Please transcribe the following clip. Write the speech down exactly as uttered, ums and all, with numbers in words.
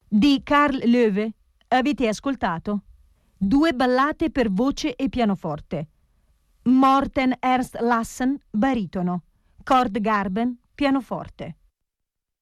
Di Carl Loewe avete ascoltato Due ballate per voce e pianoforte. Morten Ernst Lassen, baritono. Cord Garben, pianoforte.